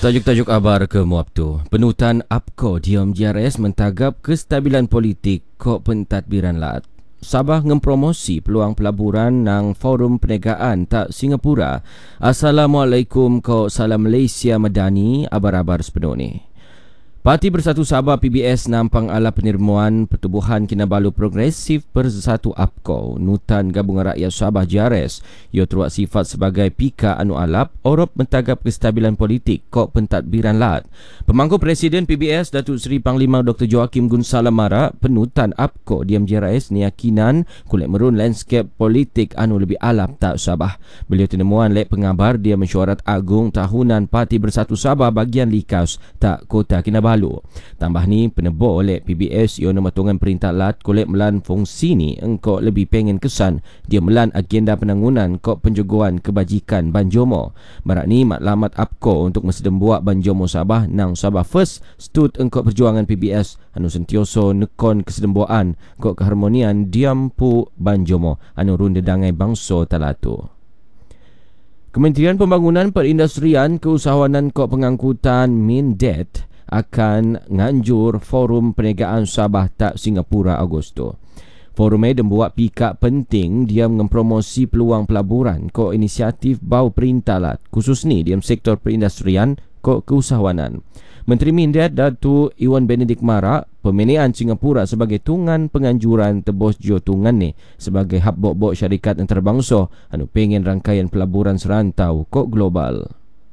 Tajuk-tajuk abar ke muap tu. Penutan APCO diam JRS mentagap kestabilan politik kok pentadbiran lat. Sabah ngempromosi peluang pelaburan nang Forum Perniagaan tak Singapura. Assalamualaikum kok salam Malaysia Madani, abar-abar sepenuh ni. Parti Bersatu Sabah PBS nampang ala penirmuan Pertubuhan Kinabalu Progresif Bersatu APCO Nutan Gabungan Rakyat Sabah JRS ia teruak sifat sebagai pika anu alap orop mentagap kestabilan politik kok pentadbiran lat. Pemangku Presiden PBS Datuk Seri Panglima Dr. Joakim Gunsalam Mara penutan APCO diam JRS ni yakinan kulit merun landscape politik anu lebih alap tak Sabah. Beliau tinemuan lek pengabar dia mesyuarat agung tahunan Parti Bersatu Sabah bagian Likaus tak Kota Kinabalu. Tambah ni penebok oleh PBS ia mematungan perintah lat kulit melan fungsi ni engkau lebih pengen kesan dia melan agenda penangunan kok penjagoan kebajikan Banjomo. Marak ni matlamat APCO untuk mesdem buat Banjomo Sabah nang Sabah First stud engkau perjuangan PBS anu sentioso nekon kesedembuaan kok keharmonian diampu Banjomo anu run dedangai bangsa talatu. Kementerian Pembangunan Perindustrian Keusahawanan kok pengangkutan Mindet akan nganjur Forum Perniagaan Sabah tak Singapura Agosto. Forum ini membuat pihak penting dia mempromosi peluang pelaburan ko inisiatif bau perintah lat khusus ni dalam sektor perindustrian ko keusahawanan. Menteri Mindet Datuk Iwan Benedict Mara pemilihan Singapura sebagai tungan penganjuran tebos jo tungan ni sebagai hub bok-bok syarikat antarabangsa anu pengen rangkaian pelaburan serantau ko global.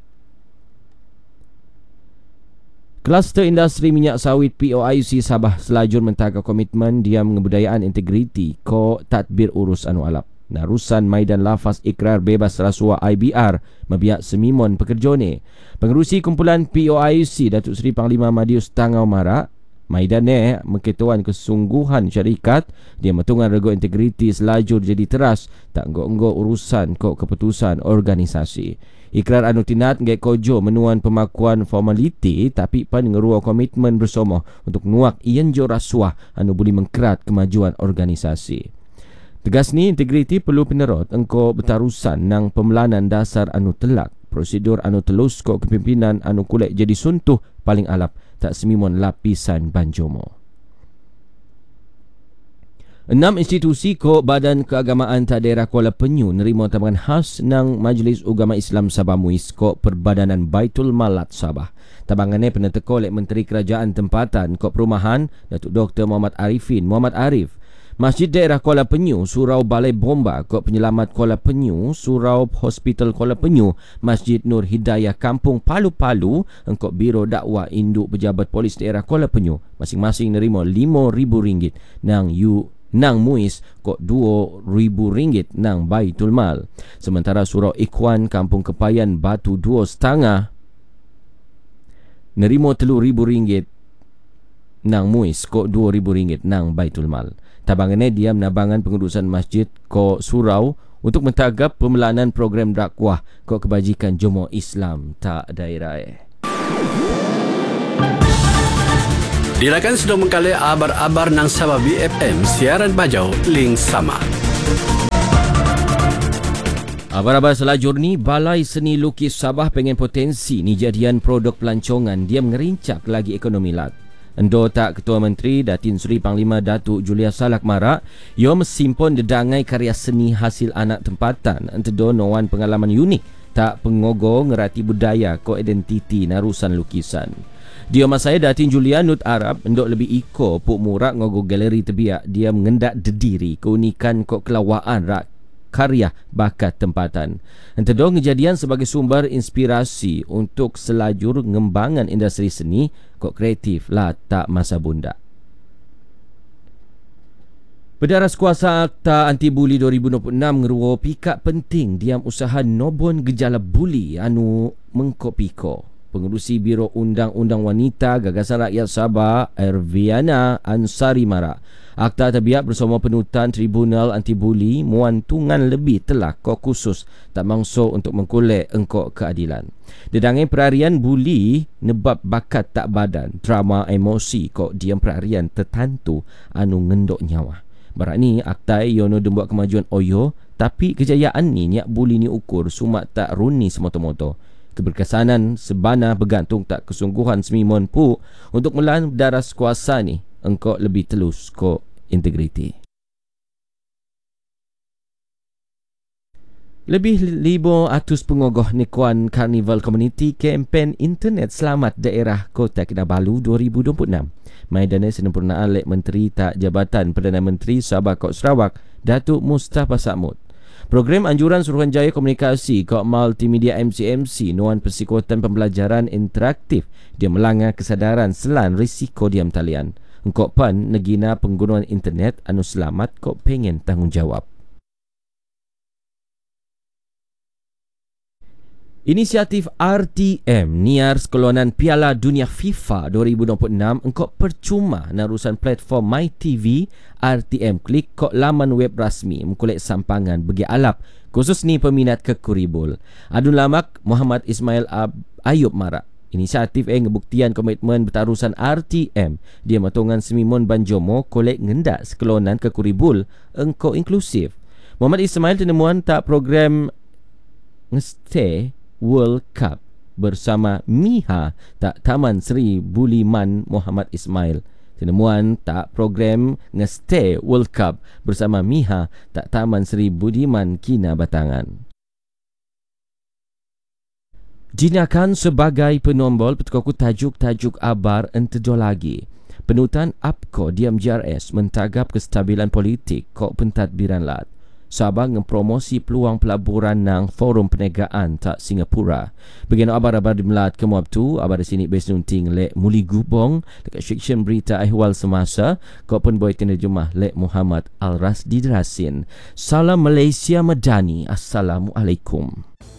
Kluster industri minyak sawit POIC Sabah selajur mentagak komitmen diam ngebudayaan integriti ko tadbir urus anu alap. Narusan Maidan Lafaz Ikrar Bebas Rasuah IBR membiak semimon pekerja ni. Pengerusi kumpulan POIC Datuk Seri Panglima Madius Tangau Mara Maidan ni mengketuan kesungguhan syarikat dia metungan rego integriti selajur jadi teras tak enggok-enggok urusan kok keputusan organisasi. Ikrar anu tinat ngek kojo menuan pemakuan formaliti tapi pan ngerua komitmen bersama untuk nuak ian jo rasuah anu boleh mengkerat kemajuan organisasi. Tegas ni integriti perlu penerot engko betarusan nang pemelanan dasar anu telak prosedur anu telus kok kepimpinan anu kulek jadi suntuh paling alap tak semimon lapisan Banjomo. 6 institusi ko Badan Keagamaan Tak Daerah Kuala Penyu nerima tabangan khas nang Majlis Ugama Islam Sabah MUIS ko Perbadanan Baitul Malat Sabah. Tabangannya peneteko oleh Menteri Kerajaan Tempatan ko Perumahan Datuk Dr. Muhammad Arif. Masjid Daerah Kuala Penyu, Surau Balai Bomba ko Penyelamat Kuala Penyu, Surau Hospital Kuala Penyu, Masjid Nur Hidayah Kampung Palu-Palu engkau Biro Dakwah Induk Pejabat Polis Daerah Kuala Penyu masing-masing nerima RM5,000 nang MUIS kok RM2,000 nang Baitul Mal. Sementara Surau Ikhwan Kampung Kepayan Batu 2.5 nerima RM3,000 nang MUIS kok RM2,000 nang Baitul Mal. Tabangannya diam nabangan pengurusan masjid kok surau untuk mentagap pemelanan program dakwah kok kebajikan Jomo Islam tak daerah. Dilakan sudah mengkali abar-abar nang Sabah BFM siaran bajau link sama. Abar-abar selajur ni Balai Seni Lukis Sabah pengen potensi ni jadian produk pelancongan dia ngerincak lagi ekonomi lat. Endo tak Ketua Menteri Datin Seri Panglima Datuk Julia Salak Mara ia mesimpon dedangai karya seni hasil anak tempatan entedo noan pengalaman unik tak pengogo ngerati budaya ko identiti narusan lukisan. Dia masaya Datin Julia Nut Arab endok lebih iko puk murak ngogo galeri tebiak dia mengendak dediri keunikan kok kelawaan rak karya bakat tempatan. Entedo kejadian sebagai sumber inspirasi untuk selajur ngembangan industri seni kok kreatif lah tak masa bunda. Pedaras Kuasa Akta Anti Buli 2026 ngeruo pihak penting diam usaha nobon gejala buli anu mengkopiko. Pengerusi Biro Undang-Undang Wanita Gagasan Rakyat Sabah Erviana Ansari Mara akta tabiat bersama penutan Tribunal Anti Buli muantungan lebih telah kok khusus tak mangso untuk mengkolek engkok keadilan. Dedangai perarian buli nebab bakat tak badan drama emosi kok diam perarian tertentu anu ngendok nyawa. Barak ni akta yono dembuat kemajuan oyo tapi kejayaan ni niat buli ni ukur sumak tak runi semata-mata. Keberkesanan sebana bergantung tak kesungguhan semimon pu untuk melan daras kuasa ni engkau lebih telus ko integriti. Lebih 500 pengogoh Nikuan Carnival Community kempen internet selamat daerah Kota Kinabalu 2026. Maidana sempurnaan Lek Menteri Tak Jabatan Perdana Menteri Sabah Kota Sarawak Datuk Mustafa Samud. Program anjuran Suruhanjaya Komunikasi Kota Multimedia MCMC Nuan Persikutan Pembelajaran Interaktif dia melanggar kesedaran selan risiko diam talian. Engkau pan negina penggunaan internet anu selamat kok pengen tanggungjawab. Inisiatif RTM niar sekeluanan Piala Dunia FIFA 2026 engkau percuma narusan platform MyTV RTM klik kok laman web rasmi mengkolek sampangan bagi alap khusus ni peminat kekuribul. Adun lamak Muhammad Ismail Ayub Marak. Inisiatif ngebuktian komitmen bertarusan RTM dia matungan semimon Banjomo kolek ngendak sekeluanan kekuribul engkau inklusif. Muhammad Ismail tenemuan tak program ngeste World Cup bersama Miha tak Taman Seri Buliman Muhammad Ismail. Tenemuan tak program ngeste World Cup bersama Miha tak Taman Seri Budiman Kina Batangan. Jinakan sebagai penombol petukaku tajuk-tajuk abar entedol lagi. Penutan APCO Diam JRS mentagap kestabilan politik kok pentadbiran lat. Sabah mempromosi peluang pelaburan nang Forum Perniagaan tak Singapura. Bagian abar-abar di Melat ke Muab tu, abar di sini base nunting Lek Muli Gubong dekat section berita ehwal semasa, kau pun boleh terjemah Lek Muhammad Al-Rasdi Drasin. Salam Malaysia Madani. Assalamualaikum.